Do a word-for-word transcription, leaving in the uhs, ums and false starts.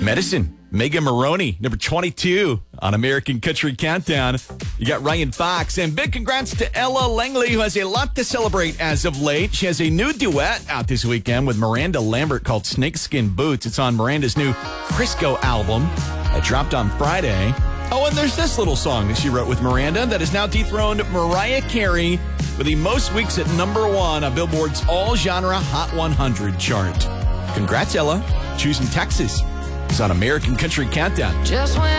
Medicine, Megan Maroney, number twenty-two on American Country Countdown. You got Ryan Fox, and big congrats to Ella Langley, who has a lot to celebrate as of late. She has a new duet out this weekend with Miranda Lambert called Snakeskin Boots. It's on Miranda's new Frisco album that dropped on Friday. Oh, and there's this little song that she wrote with Miranda that has now dethroned Mariah Carey with the most weeks at number one on Billboard's all-genre Hot one hundred chart. Congrats, Ella. Choosing Texas. It's on American Country Countdown. Just when